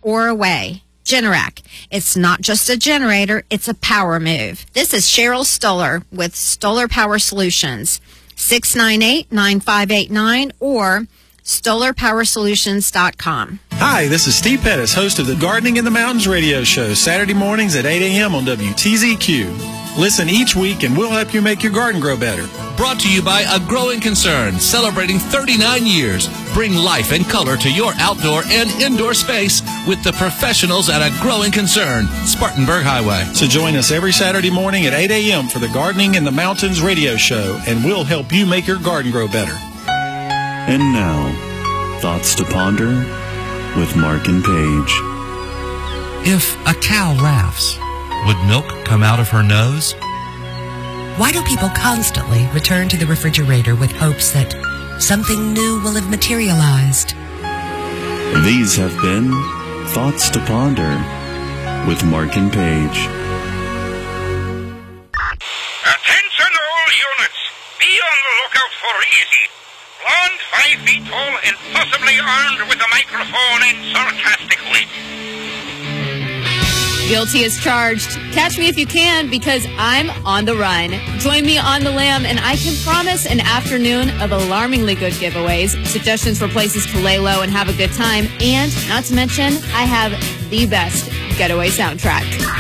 or away. Generac. It's not just a generator, it's a power move. This is Cheryl Stoller with Stoller Power Solutions. 698-9589 or StollerPowerSolutions.com. Hi, this is Steve Pettis, host of the Gardening in the Mountains radio show, Saturday mornings at 8 a.m. on WTZQ. Listen each week and we'll help you make your garden grow better. Brought to you by A Growing Concern, celebrating 39 years. Bring life and color to your outdoor and indoor space with the professionals at A Growing Concern, Spartanburg Highway. So join us every Saturday morning at 8 a.m. for the Gardening in the Mountains radio show, and we'll help you make your garden grow better. And now, Thoughts to Ponder with Mark and Paige. If a cow laughs, would milk come out of her nose? Why do people constantly return to the refrigerator with hopes that something new will have materialized? These have been Thoughts to Ponder with Mark and Paige. Attention all units! Be on the lookout for Easy. Blonde, 5 feet tall, and possibly armed with a microphone and sarcastic wit. Guilty as charged. Catch me if you can, because I'm on the run. Join me on the lam, and I can promise an afternoon of alarmingly good giveaways, suggestions for places to lay low and have a good time, and not to mention, I have the best getaway soundtrack.